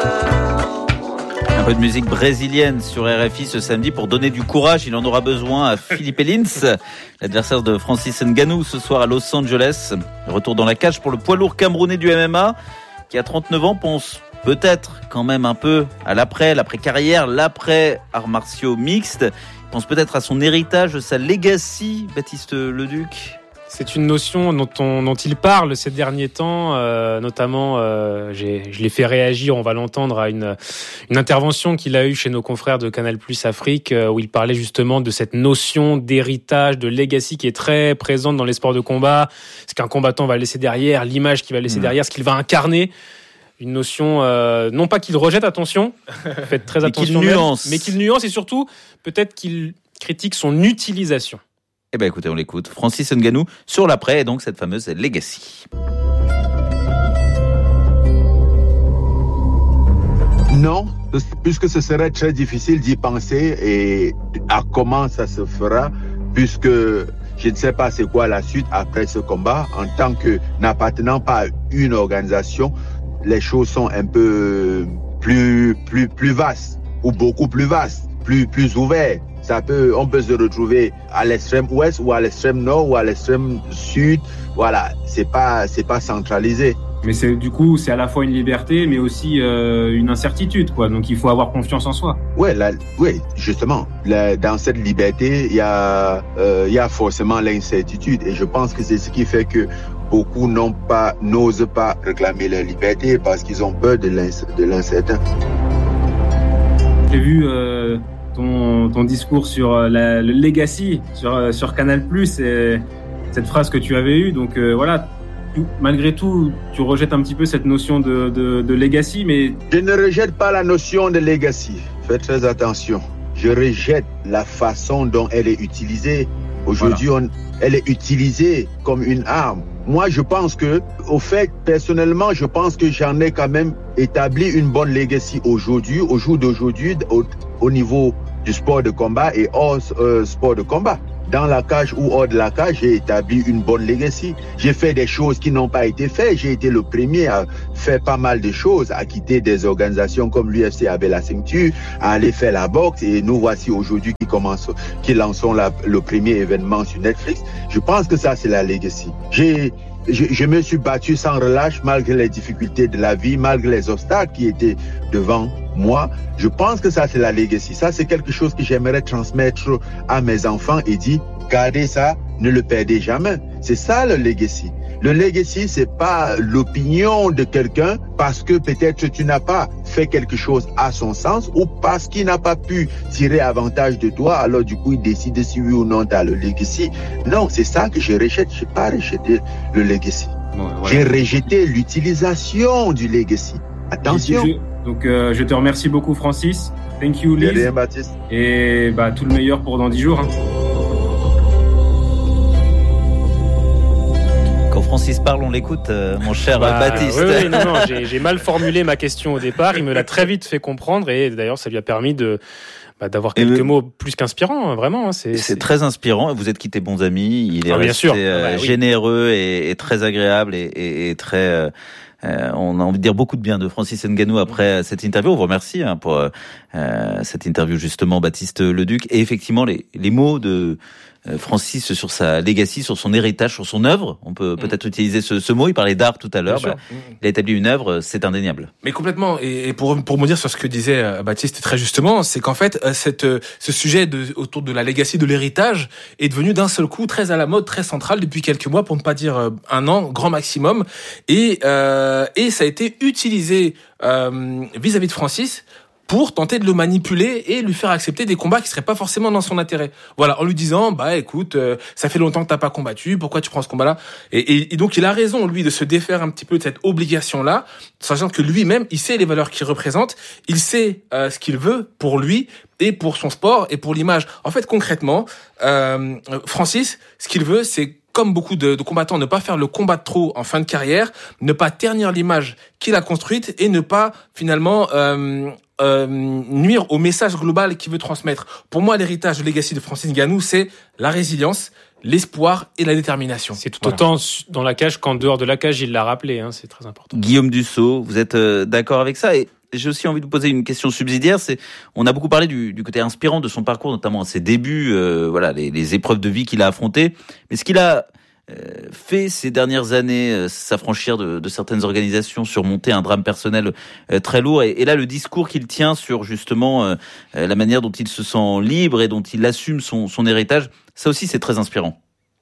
Un peu de musique brésilienne sur RFI ce samedi pour donner du courage. Il en aura besoin à Felipe Lins, l'adversaire de Francis Ngannou ce soir à Los Angeles. Retour dans la cage pour le poids lourd camerounais du MMA qui à 39 ans pense peut-être quand même un peu à l'après-carrière, l'après-arts martiaux mixtes. Il pense peut-être à son héritage, sa legacy, Baptiste Leduc. C'est une notion dont il parle ces derniers temps, notamment, je l'ai fait réagir, on va l'entendre, à une intervention qu'il a eue chez nos confrères de Canal+ Afrique, où il parlait justement de cette notion d'héritage, de legacy qui est très présente dans les sports de combat, ce qu'un combattant va laisser derrière, l'image qu'il va laisser derrière, ce qu'il va incarner. Une notion, non pas qu'il rejette, attention, faites très attention, mais qu'il nuance et surtout, peut-être qu'il critique son utilisation. Eh bien écoutez, on l'écoute. Francis Ngannou sur l'après et donc cette fameuse legacy. Non, puisque ce serait très difficile d'y penser et à comment ça se fera, puisque je ne sais pas c'est quoi la suite après ce combat. En tant que n'appartenant pas à une organisation, les choses sont un peu plus vastes ou beaucoup plus vastes, plus ouvertes. On peut se retrouver à l'extrême ouest ou à l'extrême nord ou à l'extrême sud. Voilà, c'est pas centralisé. Mais c'est à la fois une liberté, mais aussi une incertitude, quoi. Donc il faut avoir confiance en soi. Oui, justement. Dans cette liberté, il y a forcément l'incertitude, et je pense que c'est ce qui fait que beaucoup n'osent pas réclamer leur liberté parce qu'ils ont peur de l'incertain. J'ai vu ton discours sur le legacy sur Canal+, et cette phrase que tu avais eue. Donc voilà, malgré tout, tu rejettes un petit peu cette notion de legacy, mais... Je ne rejette pas la notion de legacy. Faites très attention. Je rejette la façon dont elle est utilisée. Aujourd'hui, elle est utilisée comme une arme. Moi, je pense personnellement, je pense que j'en ai quand même établi une bonne legacy aujourd'hui, au jour d'aujourd'hui, au niveau du sport de combat et hors sport de combat. Dans la cage ou hors de la cage, j'ai établi une bonne legacy. J'ai fait des choses qui n'ont pas été faites. J'ai été le premier à faire pas mal de choses, à quitter des organisations comme l'UFC avec la ceinture, à aller faire la boxe. Et nous voici aujourd'hui qui lançons le premier événement sur Netflix. Je pense que ça, c'est la legacy. Je me suis battu sans relâche malgré les difficultés de la vie, malgré les obstacles qui étaient devant moi. Je pense que ça, c'est la legacy. Ça, c'est quelque chose que j'aimerais transmettre à mes enfants et dire, gardez ça, ne le perdez jamais. C'est ça le legacy. Le legacy, c'est pas l'opinion de quelqu'un parce que peut-être tu n'as pas fait quelque chose à son sens ou parce qu'il n'a pas pu tirer avantage de toi, alors du coup il décide si oui ou non tu as le legacy. Non, c'est ça que je rejette. Je n'ai pas rejeté le legacy. J'ai rejeté l'utilisation du legacy. Attention. Donc je te remercie beaucoup, Francis. Thank you, Liz. Bien, Baptiste. Et tout le meilleur pour dans 10 jours. Quand Francis parle, on l'écoute, mon cher Baptiste. Oui, non, j'ai mal formulé ma question au départ. Il me l'a très vite fait comprendre et d'ailleurs, ça lui a permis d'avoir quelques mots plus qu'inspirants, vraiment. C'est très inspirant. Vous êtes quittés bons amis. Il est resté généreux et très agréable et très... on a envie de dire beaucoup de bien de Francis Ngannou après cette interview. On vous remercie pour cette interview justement, Baptiste Leduc. Et effectivement, les mots de Francis sur sa legacy, sur son héritage, sur son œuvre. On peut peut-être utiliser ce mot. Il parlait d'art tout à l'heure. Il a établi une œuvre, c'est indéniable. Mais complètement. Et pour me dire sur ce que disait Baptiste très justement, c'est qu'en fait, ce sujet autour de la legacy, de l'héritage, est devenu d'un seul coup très à la mode, très central depuis quelques mois, pour ne pas dire un an, grand maximum. Et ça a été utilisé vis-à-vis de Francis pour tenter de le manipuler et lui faire accepter des combats qui seraient pas forcément dans son intérêt. Voilà, en lui disant, écoute, ça fait longtemps que t'as pas combattu, pourquoi tu prends ce combat-là? Et donc, il a raison, lui, de se défaire un petit peu de cette obligation-là, sachant que lui-même, il sait les valeurs qu'il représente, il sait ce qu'il veut pour lui et pour son sport et pour l'image. En fait, concrètement, Francis, ce qu'il veut, c'est, comme beaucoup de combattants, ne pas faire le combat de trop en fin de carrière, ne pas ternir l'image qu'il a construite et ne pas, finalement, nuire au message global qu'il veut transmettre. Pour moi, l'héritage de legacy de Francis Ngannou, c'est la résilience, l'espoir et la détermination. C'est tout autant dans la cage qu'en dehors de la cage, il l'a rappelé, c'est très important. Guillaume Dussault, vous êtes d'accord avec ça? Et j'ai aussi envie de vous poser une question subsidiaire. On a beaucoup parlé du côté inspirant de son parcours, notamment à ses débuts, les épreuves de vie qu'il a affrontées. Mais ce qu'il a fait ces dernières années, s'affranchir de certaines organisations, surmonter un drame personnel très lourd, et là le discours qu'il tient sur justement la manière dont il se sent libre et dont il assume son héritage, ça aussi c'est très inspirant.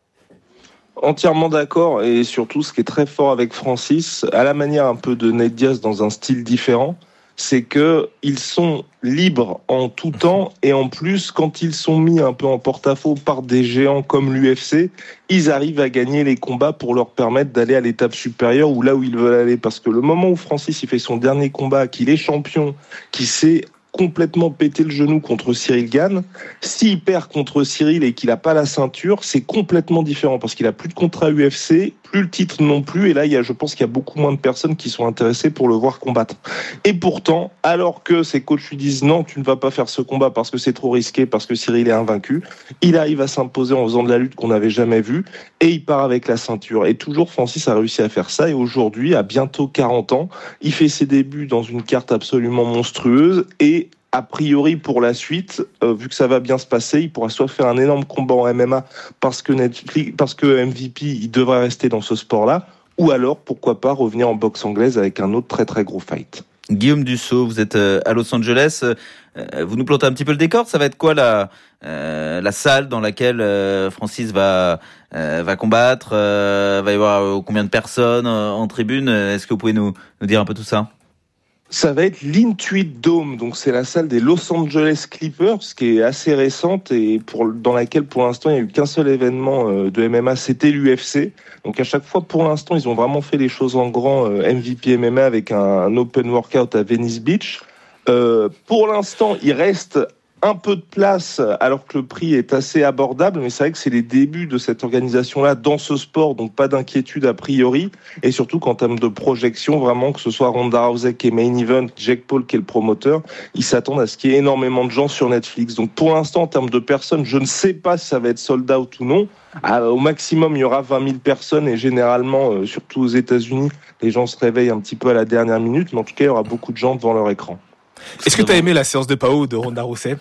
Entièrement d'accord, et surtout ce qui est très fort avec Francis, à la manière un peu de Nate Diaz dans un style différent, c'est que ils sont libres en tout temps, et en plus, quand ils sont mis un peu en porte-à-faux par des géants comme l'UFC, ils arrivent à gagner les combats pour leur permettre d'aller à l'étape supérieure ou là où ils veulent aller. Parce que le moment où Francis il fait son dernier combat, qu'il est champion, qu'il s'est complètement pété le genou contre Cyril Gane, s'il perd contre Cyril et qu'il n'a pas la ceinture, c'est complètement différent parce qu'il a plus de contrat UFC, plus le titre non plus, et là je pense qu'il y a beaucoup moins de personnes qui sont intéressées pour le voir combattre. Et pourtant, alors que ses coachs lui disent non, tu ne vas pas faire ce combat parce que c'est trop risqué, parce que Cyril est invaincu, il arrive à s'imposer en faisant de la lutte qu'on n'avait jamais vue, et il part avec la ceinture. Et toujours Francis a réussi à faire ça, et aujourd'hui, à bientôt 40 ans, il fait ses débuts dans une carte absolument monstrueuse, et a priori, pour la suite, vu que ça va bien se passer, il pourra soit faire un énorme combat en MMA parce que MVP, il devrait rester dans ce sport-là, ou alors, pourquoi pas, revenir en boxe anglaise avec un autre très très gros fight. Guillaume Dussault, vous êtes à Los Angeles. Vous nous plantez un petit peu le décor. Ça va être quoi la salle dans laquelle Francis va combattre? Va y avoir combien de personnes en tribune? Est-ce que vous pouvez nous dire un peu tout ça? Ça va être l'Intuit Dome, donc c'est la salle des Los Angeles Clippers, qui est assez récente et dans laquelle pour l'instant il n'y a eu qu'un seul événement de MMA, c'était l'UFC. Donc à chaque fois pour l'instant ils ont vraiment fait les choses en grand, MVP MMA avec un open workout à Venice Beach. Pour l'instant il reste un peu de place alors que le prix est assez abordable, mais c'est vrai que c'est les débuts de cette organisation-là dans ce sport, donc pas d'inquiétude a priori, et surtout qu'en termes de projection, vraiment que ce soit Ronda Rousey qui est main event, Jake Paul qui est le promoteur, ils s'attendent à ce qu'il y ait énormément de gens sur Netflix. Donc pour l'instant, en termes de personnes, je ne sais pas si ça va être sold out ou non. Au maximum, il y aura 20 000 personnes, et généralement, surtout aux États-Unis, les gens se réveillent un petit peu à la dernière minute, mais en tout cas, il y aura beaucoup de gens devant leur écran. Est-ce que tu as aimé la séance de Pao de Ronda Rousey?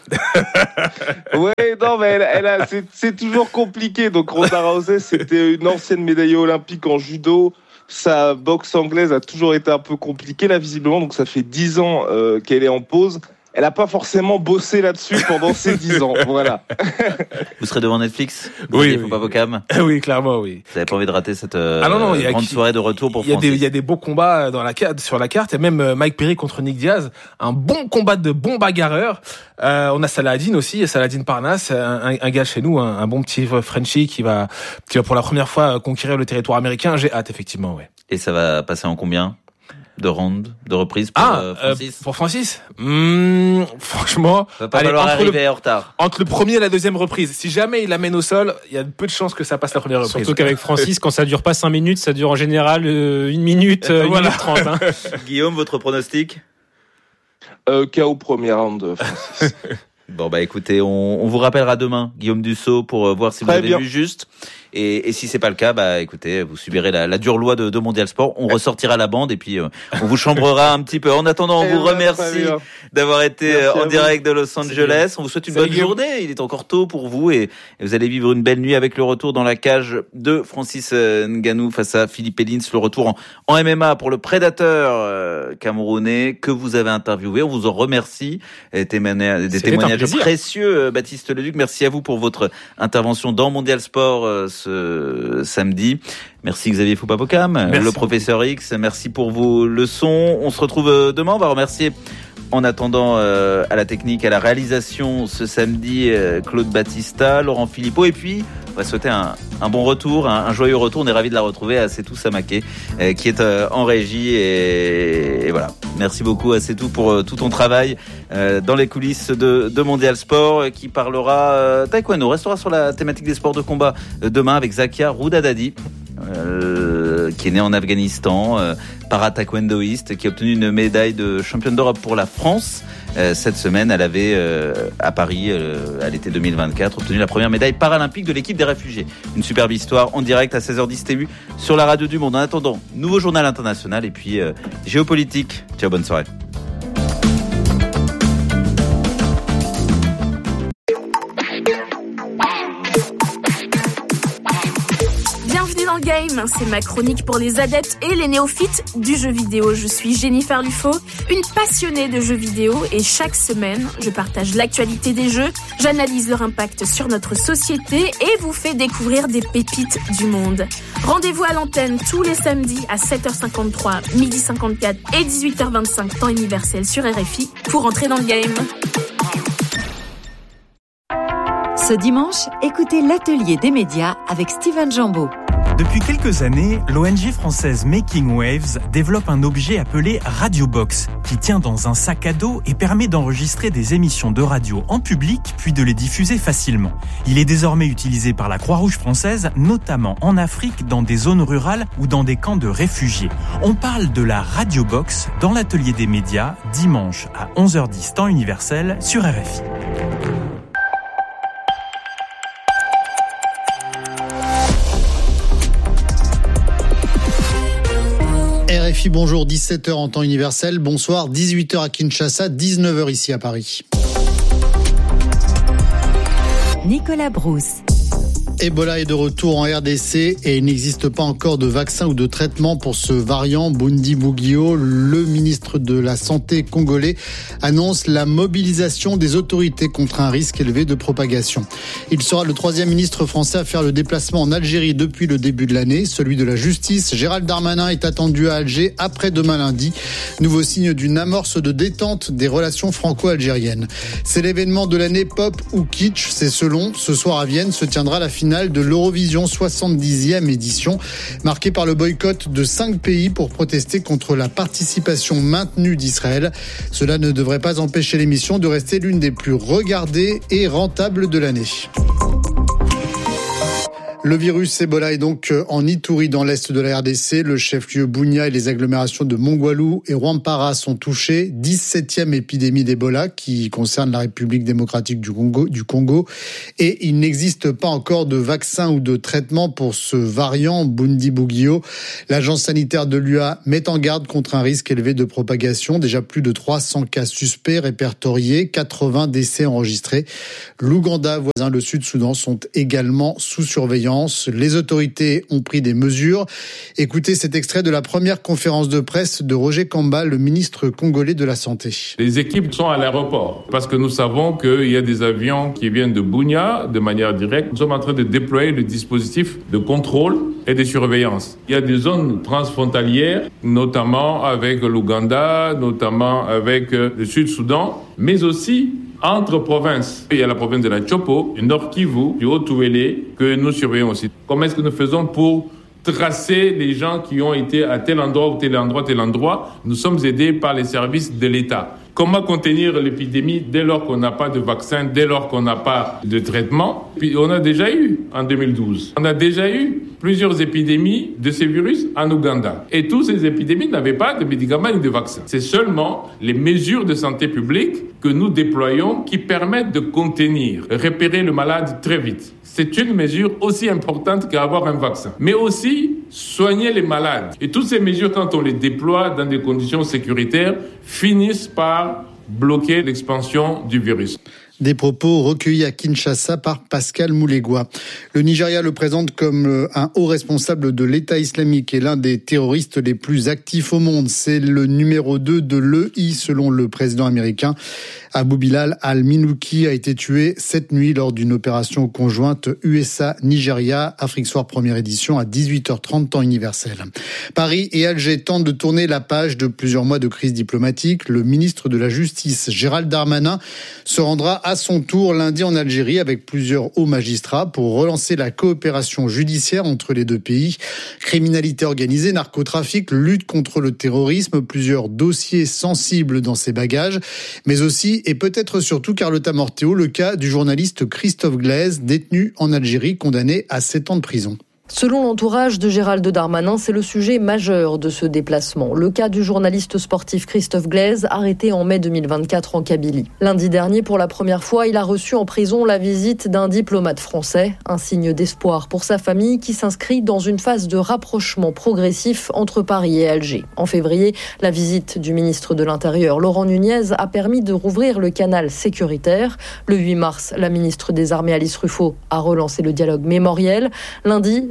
Ouais, non, mais c'est toujours compliqué. Donc Ronda Rousey, c'était une ancienne médaillée olympique en judo. Sa boxe anglaise a toujours été un peu compliquée là, visiblement. Donc ça fait 10 ans qu'elle est en pause. Elle n'a pas forcément bossé là-dessus pendant ces 10 ans. Voilà. Vous serez devant Netflix? Oui. Faut pas vos cams. Oui, clairement, oui. Vous n'avez pas envie de rater cette grande soirée de retour pour Francis? Il y a des beaux combats sur la carte. Il y a même Mike Perry contre Nick Diaz. Un bon combat de bons bagarreurs. On a Saladin aussi, Saladin Parnasse, un gars chez nous, un bon petit Frenchie qui va pour la première fois conquérir le territoire américain. J'ai hâte, effectivement, ouais. Et ça va passer en combien de rounds, de reprises pour Francis? Pour Francis, franchement, va pas falloir arriver en retard. Entre le premier et la deuxième reprise, si jamais il l'amène au sol, il y a peu de chances que ça passe la première reprise. Surtout qu'avec Francis, quand ça dure pas 5 minutes, ça dure en général 1 minute, 1 minute 30. Hein. Guillaume, votre pronostic? KO premier round, Francis. Bon écoutez, on vous rappellera demain, Guillaume Dussault, pour voir si vous avez vu juste. Et si c'est pas le cas, écoutez, vous subirez la dure loi de Mondial Sport. On ressortira la bande et puis on vous chambrera un petit peu. En attendant, on vous remercie d'avoir été en direct de Los Angeles. On vous souhaite une bonne journée. Il est encore tôt pour vous et vous allez vivre une belle nuit avec le retour dans la cage de Francis Ngannou face à Philippe Elins. Le retour en MMA pour le prédateur camerounais que vous avez interviewé. On vous en remercie. Des témoignages précieux, Baptiste Leduc. Merci à vous pour votre intervention dans Mondial Sport ce samedi. Merci Xavier Foupapocam, le professeur X. Merci pour vos leçons. On se retrouve demain. On va remercier en attendant à la technique, à la réalisation ce samedi Claude Battista, Laurent Philippot, et puis on va souhaiter un bon retour, un joyeux retour. On est ravis de la retrouver à Setou Samaké qui est en régie et voilà. Merci beaucoup à Setou pour tout ton travail dans les coulisses de Mondial Sport qui parlera taekwondo. On restera sur la thématique des sports de combat demain avec Zakia Roudadadi. Qui est né en Afghanistan, para-taekwondoïste, qui a obtenu une médaille de championne d'Europe pour la France. Cette semaine, elle avait, à Paris, à l'été 2024, obtenu la première médaille paralympique de l'équipe des réfugiés. Une superbe histoire en direct à 16h10 TV sur la radio du Monde. En attendant, nouveau journal international et puis géopolitique. Ciao, bonne soirée. dans le game, c'est ma chronique pour les adeptes et les néophytes du jeu vidéo. Je suis Jennifer Lufo, une passionnée de jeux vidéo et chaque semaine, je partage l'actualité des jeux, j'analyse leur impact sur notre société et vous fais découvrir des pépites du monde. Rendez-vous à l'antenne tous les samedis à 7h53, 12h54 et 18h25 temps universel sur RFI pour entrer dans le game. Ce dimanche, écoutez l'atelier des médias avec Steven Jambeau. Depuis quelques années, l'ONG française Making Waves développe un objet appelé Radiobox, qui tient dans un sac à dos et permet d'enregistrer des émissions de radio en public, puis de les diffuser facilement. Il est désormais utilisé par la Croix-Rouge française, notamment en Afrique, dans des zones rurales ou dans des camps de réfugiés. On parle de la Radiobox dans l'atelier des médias, dimanche à 11h10 temps universel sur RFI. RFI, bonjour, 17h en temps universel, bonsoir, 18h à Kinshasa, 19h ici à Paris. Nicolas Brousse. Ebola est de retour en RDC et il n'existe pas encore de vaccin ou de traitement pour ce variant Bundibugyo. Le ministre de la Santé congolais annonce la mobilisation des autorités contre un risque élevé de propagation. Il sera le 3e ministre français à faire le déplacement en Algérie depuis le début de l'année. Celui de la justice, Gérald Darmanin, est attendu à Alger après-demain lundi. Nouveau signe d'une amorce de détente des relations franco-algériennes. C'est l'événement de l'année pop ou kitsch, c'est selon. Ce soir à Vienne se tiendra la finale de l'Eurovision 70e édition, marquée par le boycott de 5 pays pour protester contre la participation maintenue d'Israël. Cela ne devrait pas empêcher l'émission de rester l'une des plus regardées et rentables de l'année. Le virus Ebola est donc en Ituri dans l'est de la RDC. Le chef-lieu Bunia et les agglomérations de Mongwalu et Rwampara sont touchés. 17e épidémie d'Ebola qui concerne la République démocratique du Congo. Et il n'existe pas encore de vaccin ou de traitement pour ce variant Bundibugyo. L'agence sanitaire de l'UA met en garde contre un risque élevé de propagation. Déjà plus de 300 cas suspects répertoriés, 80 décès enregistrés. L'Ouganda, voisin le Sud-Soudan, sont également sous surveillance. Les autorités ont pris des mesures. Écoutez cet extrait de la première conférence de presse de Roger Kamba, le ministre congolais de la Santé. Les équipes sont à l'aéroport parce que nous savons qu'il y a des avions qui viennent de Bunia de manière directe. Nous sommes en train de déployer le dispositif de contrôle et de surveillance. Il y a des zones transfrontalières, notamment avec l'Ouganda, notamment avec le Sud-Soudan, mais aussi entre provinces. Il y a la province de la Chopo, du Nord Kivu, du Haut-Touélé, que nous surveillons aussi. Comment est-ce que nous faisons pour tracer les gens qui ont été à tel endroit ou tel endroit, tel endroit? Nous sommes aidés par les services de l'État. Comment contenir l'épidémie dès lors qu'on n'a pas de vaccin, dès lors qu'on n'a pas de traitement? Puis on a déjà eu, en 2012, on a déjà eu plusieurs épidémies de ces virus en Ouganda. Et toutes ces épidémies n'avaient pas de médicaments ni de vaccins. C'est seulement les mesures de santé publique que nous déployons qui permettent de contenir, repérer le malade très vite. C'est une mesure aussi importante qu'avoir un vaccin. Mais aussi soigner les malades. Et toutes ces mesures, quand on les déploie dans des conditions sécuritaires, finissent par bloquer l'expansion du virus. Des propos recueillis à Kinshasa par Pascal Moulegua. Le Nigeria le présente comme un haut responsable de l'État islamique et l'un des terroristes les plus actifs au monde. C'est le numéro 2 de l'EI selon le président américain. Abou Bilal al-Minouki a été tué cette nuit lors d'une opération conjointe USA-Nigeria, Afrique Soir première édition à 18h30 temps universel. Paris et Alger tentent de tourner la page de plusieurs mois de crise diplomatique. Le ministre de la Justice, Gérald Darmanin, se rendra à son tour lundi en Algérie avec plusieurs hauts magistrats pour relancer la coopération judiciaire entre les deux pays. Criminalité organisée, narcotrafic, lutte contre le terrorisme, plusieurs dossiers sensibles dans ses bagages, mais aussi et peut-être surtout Carlotta Morteo, le cas du journaliste Christophe Glaise, détenu en Algérie, condamné à 7 ans de prison. Selon l'entourage de Gérald Darmanin, c'est le sujet majeur de ce déplacement. Le cas du journaliste sportif Christophe Glaise, arrêté en mai 2024 en Kabylie. Lundi dernier, pour la première fois, il a reçu en prison la visite d'un diplomate français. Un signe d'espoir pour sa famille qui s'inscrit dans une phase de rapprochement progressif entre Paris et Alger. En février, la visite du ministre de l'Intérieur, Laurent Nunez, a permis de rouvrir le canal sécuritaire. Le 8 mars, la ministre des Armées, Alice Ruffo, a relancé le dialogue mémoriel. Lundi,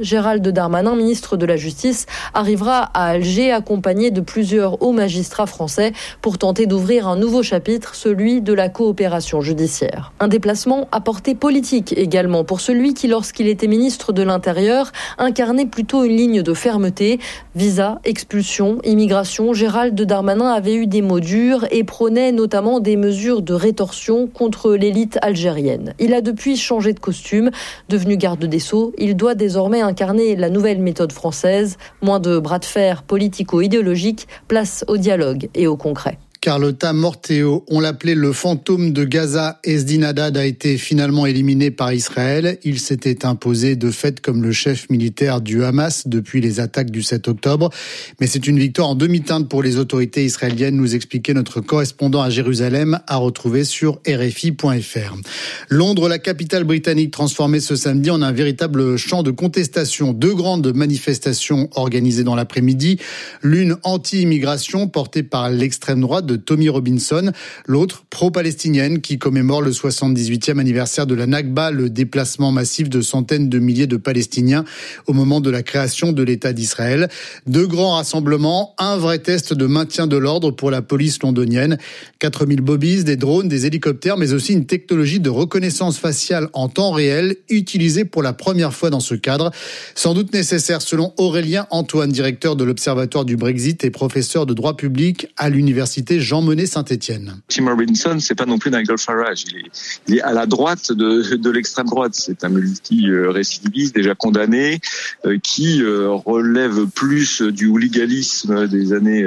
Gérald Darmanin, ministre de la Justice, arrivera à Alger accompagné de plusieurs hauts magistrats français pour tenter d'ouvrir un nouveau chapitre, celui de la coopération judiciaire. Un déplacement à portée politique également pour celui qui, lorsqu'il était ministre de l'Intérieur, incarnait plutôt une ligne de fermeté. Visa, expulsion, immigration, Gérald Darmanin avait eu des mots durs et prônait notamment des mesures de rétorsion contre l'élite algérienne. Il a depuis changé de costume. Devenu garde des Sceaux, il doit désormais incarner la nouvelle méthode française. Moins de bras de fer politico-idéologiques, place au dialogue et au concret. Carlotta Morteo, on l'appelait le fantôme de Gaza. Ezdin Haddad a été finalement éliminé par Israël. Il s'était imposé de fait comme le chef militaire du Hamas depuis les attaques du 7 octobre. Mais c'est une victoire en demi-teinte pour les autorités israéliennes, nous expliquait notre correspondant à Jérusalem, à retrouver sur RFI.fr. Londres, la capitale britannique, transformée ce samedi en un véritable champ de contestation. 2 grandes manifestations organisées dans l'après-midi. L'une anti-immigration portée par l'extrême droite de Tommy Robinson, l'autre pro-palestinienne qui commémore le 78e anniversaire de la Nakba, le déplacement massif de centaines de milliers de Palestiniens au moment de la création de l'État d'Israël. 2 grands rassemblements, un vrai test de maintien de l'ordre pour la police londonienne. 4000 bobbies, des drones, des hélicoptères, mais aussi une technologie de reconnaissance faciale en temps réel utilisée pour la première fois dans ce cadre. Sans doute nécessaire selon Aurélien Antoine, directeur de l'Observatoire du Brexit et professeur de droit public à l'université Jean Monnet Saint-Étienne. Tim Robinson, c'est pas non plus Nigel Farage. Il est à la droite de l'extrême droite. C'est un multi-récidiviste déjà condamné qui relève plus du hooliganisme des années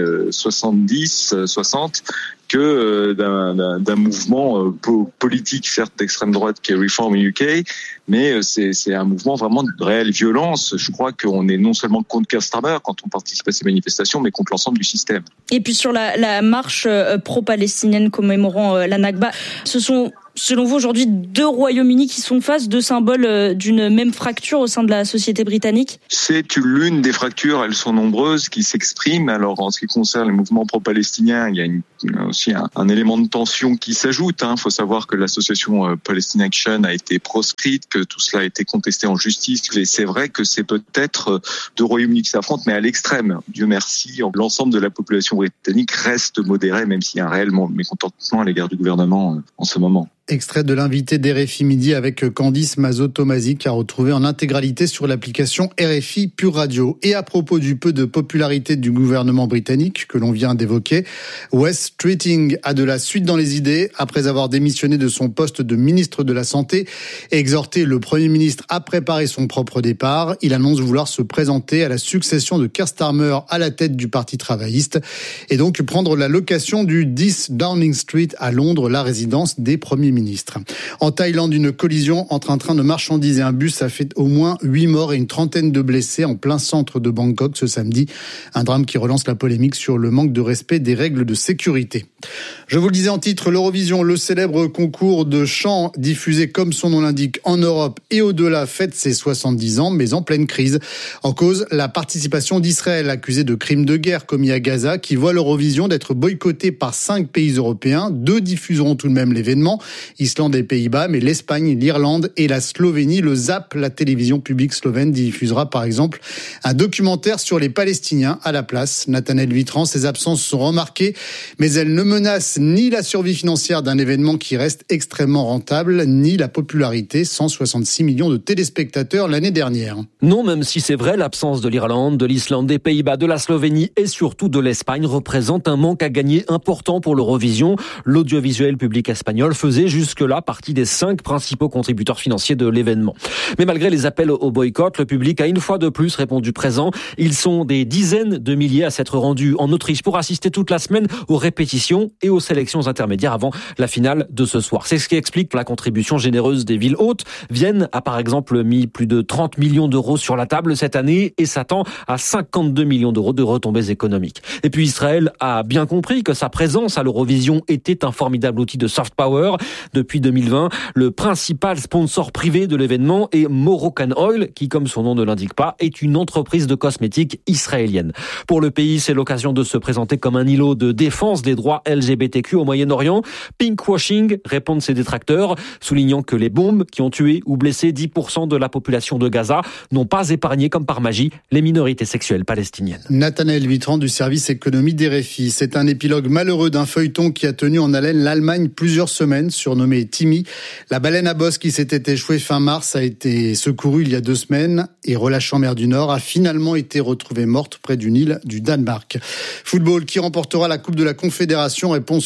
70-60 que d'un mouvement politique, certes d'extrême droite, qui est Reform UK, mais c'est un mouvement vraiment de réelle violence. Je crois qu'on est non seulement contre Keir Starmer quand on participe à ces manifestations, mais contre l'ensemble du système. Et puis sur la marche pro-palestinienne commémorant la Nakba, ce sont selon vous aujourd'hui 2 Royaumes-Unis qui sont face, 2 symboles d'une même fracture au sein de la société britannique? C'est l'une des fractures, elles sont nombreuses, qui s'expriment. Alors en ce qui concerne les mouvements pro-palestiniens, il y a aussi un élément de tension qui s'ajoute. Il faut savoir que l'association Palestine Action a été proscrite, que tout cela a été contesté en justice. Et c'est vrai que c'est peut-être 2 Royaumes-Unis qui s'affrontent, mais à l'extrême. Dieu merci, l'ensemble de la population britannique reste modérée, même s'il y a un réel mécontentement à l'égard du gouvernement en ce moment. Extrait de l'invité d'RFI Midi avec Candice Mazot-Tomasi, qui a retrouvé en intégralité sur l'application RFI Pure Radio. Et à propos du peu de popularité du gouvernement britannique que l'on vient d'évoquer, Wes Streeting a de la suite dans les idées. Après avoir démissionné de son poste de ministre de la Santé et exhorté le Premier ministre à préparer son propre départ, il annonce vouloir se présenter à la succession de Keir Starmer à la tête du Parti travailliste et donc prendre la location du 10 Downing Street à Londres, la résidence des premiers ministres. En Thaïlande, une collision entre un train de marchandises et un bus a fait au moins 8 morts et une trentaine de blessés en plein centre de Bangkok ce samedi. Un drame qui relance la polémique sur le manque de respect des règles de sécurité. Je vous le disais en titre, l'Eurovision, le célèbre concours de chant diffusé comme son nom l'indique en Europe et au-delà, fête ses 70 ans, mais en pleine crise. En cause, la participation d'Israël, accusée de crimes de guerre commis à Gaza, qui voit l'Eurovision d'être boycottée par 5 pays européens. 2 diffuseront tout de même l'événement. Islande et Pays-Bas, mais l'Espagne, l'Irlande et la Slovénie. Le ZAP, la télévision publique slovène, diffusera par exemple un documentaire sur les Palestiniens à la place. Nathanaël Vitran, ses absences sont remarquées, mais elles ne menacent ni la survie financière d'un événement qui reste extrêmement rentable, ni la popularité, 166 millions de téléspectateurs l'année dernière. Non, même si c'est vrai, l'absence de l'Irlande, de l'Islande, des Pays-Bas, de la Slovénie et surtout de l'Espagne représente un manque à gagner important pour l'Eurovision. L'audiovisuel public espagnol faisait jusque-là partie des 5 principaux contributeurs financiers de l'événement. Mais malgré les appels au boycott, le public a une fois de plus répondu présent. Ils sont des dizaines de milliers à s'être rendus en Autriche pour assister toute la semaine aux répétitions et aux sélections intermédiaires avant la finale de ce soir. C'est ce qui explique la contribution généreuse des villes hôtes. Vienne a par exemple mis plus de 30 millions d'euros sur la table cette année et s'attend à 52 millions d'euros de retombées économiques. Et puis Israël a bien compris que sa présence à l'Eurovision était un formidable outil de soft power. Depuis 2020, le principal sponsor privé de l'événement est Moroccan Oil, qui, comme son nom ne l'indique pas, est une entreprise de cosmétiques israélienne. Pour le pays, c'est l'occasion de se présenter comme un îlot de défense des droits LGBTQ au Moyen-Orient. Pinkwashing, répondent ses détracteurs, soulignant que les bombes qui ont tué ou blessé 10% de la population de Gaza n'ont pas épargné comme par magie les minorités sexuelles palestiniennes. Nathanaël Vitran du service économie d'RFI. C'est un épilogue malheureux d'un feuilleton qui a tenu en haleine l'Allemagne plusieurs semaines, surnommé Timmy. La baleine à bosse qui s'était échouée fin mars a été secourue il y a 2 semaines et relâchée en mer du Nord a finalement été retrouvée morte près d'une île du Danemark. Football, qui remportera la Coupe de la Confédération? Réponse